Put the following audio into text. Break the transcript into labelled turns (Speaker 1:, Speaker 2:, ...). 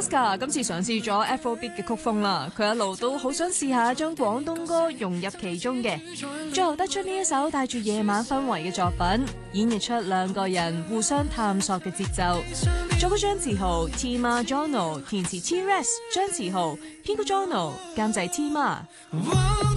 Speaker 1: Alaska 今次嘗試咗 Afrobeat 嘅曲風啦，佢一路都好想試下將廣東歌融入其中嘅，最後得出呢一首帶住夜晚氛圍嘅作品，演繹出兩個人互相探索嘅節奏。作曲張志豪 Tima Jono， 填詞 T-Rex 張志豪，編曲 Jono， 監製 Tima。